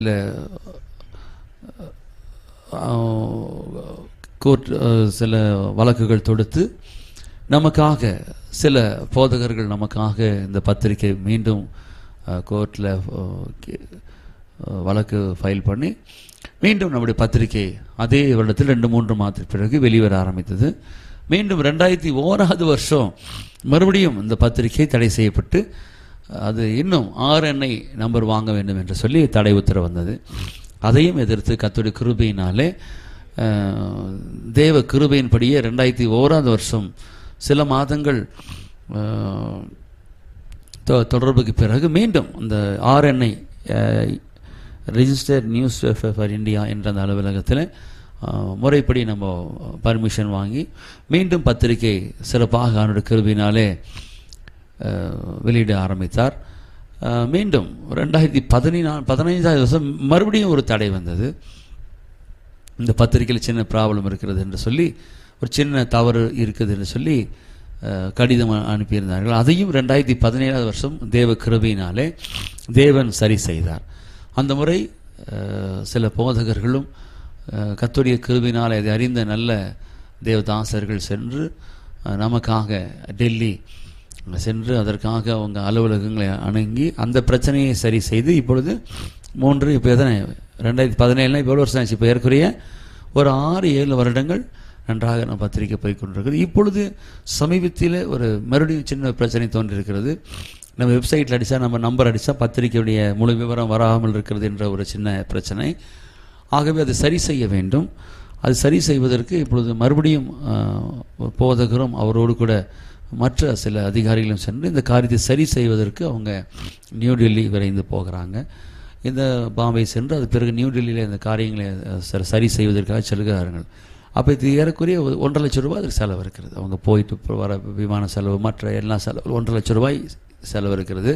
இடத்துல கோர்ட் சில வழக்குகள் தொடுத்து நமக்காக சில போதகர்கள் நமக்காக இந்த பத்திரிகை மீண்டும் கோர்ட்டில் வழக்கு ஃபைல் பண்ணி மீண்டும் நம்முடைய பத்திரிகை அதே வருடத்தில் 2-3 மாதத்துக்கு பிறகு வெளிவர ஆரம்பித்தது. மீண்டும் 2001 மறுபடியும் இந்த பத்திரிகை தடை செய்யப்பட்டு அது இன்னும் RNI நம்பர் வாங்க வேண்டும் என்று சொல்லி தடை உத்தரவு வந்தது. அதையும் எதிர்த்து கர்த்தருடைய கிருபையினாலே தேவ கிருபையின்படியே 2001 சில மாதங்கள் தொடர்புக்கு பிறகு மீண்டும் இந்த RNI registered news for India என்ற அந்த அலுவலகத்தில் முறைப்படி நம்ம பர்மிஷன் வாங்கி மீண்டும் பத்திரிகை சிறப்பாக அவருடைய கிருபையினாலே வெளியிட ஆரம்பித்தார். மீண்டும் 2015 மறுபடியும் ஒரு தடை வந்தது. இந்த பத்திரிகையில் சின்ன ப்ராப்ளம் இருக்கிறது என்று சொல்லி, ஒரு சின்ன தவறு இருக்குது என்று சொல்லி கடிதம் அனுப்பியிருந்தார்கள். அதையும் 2017 தேவ கிருபையினாலே தேவன் சரி செய்தார். அந்த முறை சில போதகர்களும் கர்த்தருடைய கிருபையினால் அதை அறிந்த நல்ல தேவதாசர்கள் சென்று நமக்காக டெல்லி சென்று அதற்காக அவங்க அலுவலகங்களை அணுகி அந்த பிரச்சனையை சரி செய்து இப்பொழுது இப்போ எத்தனை 2017 இப்போ எவ்வளோ வருஷம் ஆச்சு? இப்போ ஏற்குறைய ஒரு 6-7 வருடங்கள் நன்றாக நம்ம பத்திரிக்கை போய் கொண்டிருக்கிறது. இப்பொழுது சமீபத்தில் ஒரு மறுபடியும் சின்ன பிரச்சனை தோன்றியிருக்கிறது. நம்ம வெப்சைட்டில் அடித்தா, நம்ம நம்பர் அடித்தா பத்திரிக்கையுடைய முழு விவரம் வராமல் இருக்கிறது என்ற ஒரு சின்ன பிரச்சனை. ஆகவே அதை சரி செய்ய வேண்டும். அது சரி செய்வதற்கு இப்பொழுது மறுபடியும் போதகரும் அவரோடு கூட மற்ற சில அதிகாரிகளும் சென்று இந்த காரியத்தை சரி செய்வதற்கு அவங்க நியூ டெல்லி விரைந்து போகிறாங்க. இந்த பாம்பே சென்று அது பிறகு நியூ டெல்லியில் இந்த காரியங்களை சரி செய்வதற்காக செல்கிறார்கள். அப்போ இது ஏறக்குறைய 1.5 லட்சம் ரூபாய் அதுக்கு செலவு இருக்கிறது. அவங்க போயிட்டு வர விமான செலவு மற்ற எல்லா செலவு 1.5 லட்சம் ரூபாய் செலவு இருக்கிறது.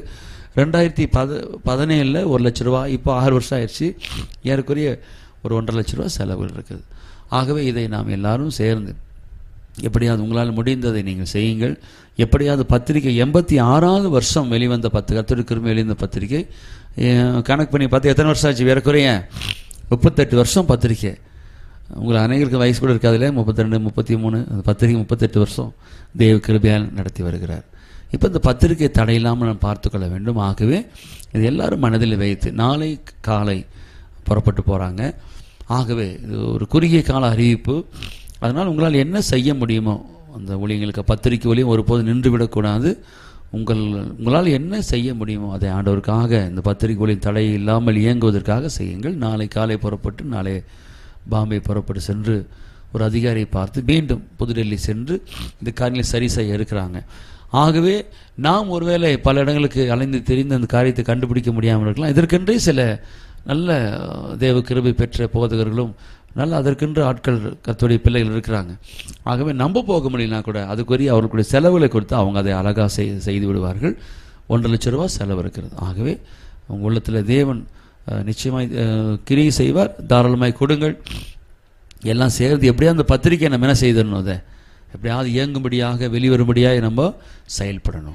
2017 1 லட்சம் ரூபாய், இப்போ 6 வருஷம் ஆயிடுச்சு, ஏறக்குறைய ஒரு 1.5 லட்சம் ரூபாய் செலவுகள் இருக்குது. ஆகவே இதை நாம் எல்லாரும் சேர்ந்து எப்படியாவது உங்களால் முடிந்ததை நீங்கள் செய்யுங்கள். எப்படியாவது பத்திரிகை 86வது வருஷம் வெளிவந்த கர்த்தருடைய கிருபை வெளிவந்த பத்திரிகை கணக்கு பண்ணி பார்த்து எத்தனை வருஷம் ஆச்சு? ஏறக்குறைய 38 வருஷம் பத்திரிக்கை. உங்களை அனைவருக்கு வயசு கூட இருக்காதுல்ல, 32 33 அந்த பத்திரிகை 38 வருஷம் தேவ கிருபையால் நடத்தி வருகிறார். இப்போ இந்த பத்திரிகை தடையில்லாமல் நாம் பார்த்துக்கொள்ள வேண்டும். ஆகவே இது எல்லாரும் மனதில் வைத்து நாளை காலை புறப்பட்டு போகிறாங்க. ஆகவே இது ஒரு குறுகிய கால அறிவிப்பு. அதனால் உங்களால் என்ன செய்ய முடியுமோ அந்த ஊழியங்களுக்கு பத்திரிக்கை ஒளியும் ஒருபோது நின்றுவிடக்கூடாது. உங்களால் என்ன செய்ய முடியுமோ அதை ஆண்டவருக்காக இந்த பத்திரிகை ஒளியின் தடை இல்லாமல் இயங்குவதற்காக செய்யுங்கள். நாளை காலை புறப்பட்டு நாளை பாம்பே புறப்பட்டு சென்று ஒரு அதிகாரியை பார்த்து மீண்டும் புதுடெல்லி சென்று இந்த காரியங்களை சரி செய்ய இருக்கிறாங்க. ஆகவே நாம் ஒருவேளை பல இடங்களுக்கு அலைந்து தெரிந்து அந்த காரியத்தை கண்டுபிடிக்க முடியாமல் இருக்கலாம். இதற்கென்றே சில நல்ல தேவ கிருபை பெற்ற போதகர்களும் நல்ல அதற்கென்று ஆட்கள் கர்த்தருடைய பிள்ளைகள் இருக்கிறாங்க. ஆகவே நம்ப போக முடியலனா கூட அதுக்குரிய அவர்களுடைய செலவுகளை கொடுத்து அவங்க அதை அழகாக செய்து விடுவார்கள். 1.5 லட்சம் ரூபாய் செலவு இருக்கிறது. ஆகவே உங்கள் உள்ளத்தில் தேவன் நிச்சயமாய் கிரியை செய்வார். தாராளமாய் கொடுங்கள். எல்லாம் சேர்ந்து எப்படியாவது அந்த பத்திரிக்கை நம்ம என்ன செய்திடணும், அதை எப்படியாவது இயங்கும்படியாக வெளிவரும்படியாக நம்ம செயல்படணும்.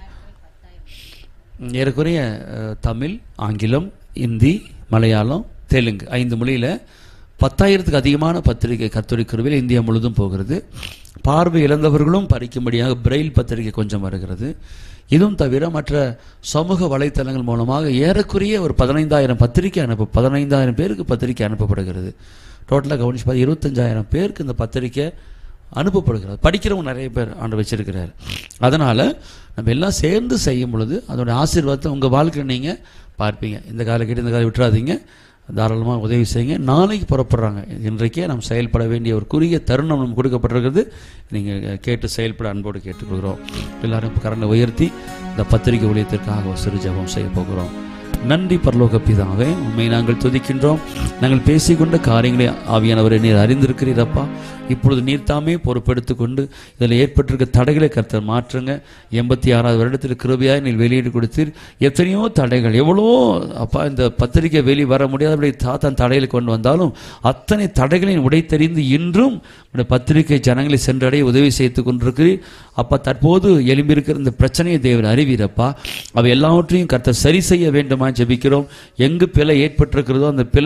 ஏறக்குறைய தமிழ், ஆங்கிலம், இந்தி, மலையாளம், தெலுங்கு 5 மொழியில் 10,000க்கு அதிகமான பத்திரிகை கர்த்தருடைய கிருபையில் இந்தியா முழுதும் போகிறது. பார்வை இழந்தவர்களும் படிக்கும்படியாக பிரெயில் பத்திரிகை கொஞ்சம் வருகிறது. இதுவும் தவிர மற்ற சமூக வலைத்தளங்கள் மூலமாக ஏறக்குறைய ஒரு 15,000 பத்திரிகை 15,000 பேருக்கு பத்திரிகை அனுப்பப்படுகிறது. டோட்டலாக கவனிச்சு பார்த்து 25,000 பேருக்கு இந்த பத்திரிக்கை அனுப்பப்படுகிறது. படிக்கிறவங்க நிறைய பேர் ஆண்டு வச்சிருக்கிறார். அதனால் நம்ம எல்லாம் சேர்ந்து செய்யும் பொழுது அதோட ஆசீர்வாதத்தை உங்கள் வாழ்க்கையில் நீங்கள் பார்ப்பீங்க. இந்த காலை கேட்டு இந்த காலை விட்டுறாதீங்க. தாராளமாக உதவி செய்யுங்க. நாளைக்கு புறப்படுறாங்க. இன்றைக்கே நாம் செயல்பட வேண்டிய ஒரு குறுகிய தருணம் நமக்கு கொடுக்கப்பட்டிருக்கிறது. நீங்கள் கேட்டு செயல்பட அன்போடு கேட்டுக்கொள்கிறோம். எல்லாரும் கரங்களை உயர்த்தி இந்த பத்திரிகை ஊழியத்திற்காக ஒரு சிறு ஜெபம் செய்ய போகிறோம். நன்றி பரலோக பிதாவே, உண்மை நாங்கள் துதிக்கின்றோம். நாங்கள் பேசிக்கொண்ட காரியங்களை ஆவியானவரை நீர் அறிந்திருக்கிறீரப்பா. இப்பொழுது நீர் தாமே பொறுப்பெடுத்துக் கொண்டு இதில் ஏற்பட்டிருக்க தடைகளை கர்த்தர் மாற்றுங்க. 86வது வருடத்தில் கிருபையாய் நீர் வெளியீடு கொடுத்தீர். எத்தனையோ தடைகள், எவ்வளோ அப்பா இந்த பத்திரிகை வெளி வர முடியாதபடி தாத்தான் தடைகளை கொண்டு வந்தாலும் அத்தனை தடைகளையும் உடைத்தெறிந்து இன்றும் பத்திரிகை ஜனங்களை சென்றடைய உதவி செய்து கொண்டிருக்கிறீர் அப்பா. தற்போது எழும்பியிருக்கிற இந்த பிரச்சனையை தேவன் அறிவீரப்பா. அவை எல்லாவற்றையும் கர்த்தர் சரி செய்ய வேண்டுமா ஜெபிக்கிறோம். எங்கு பிழை ஏற்பட்டிருக்கிறதோ அந்த பிழை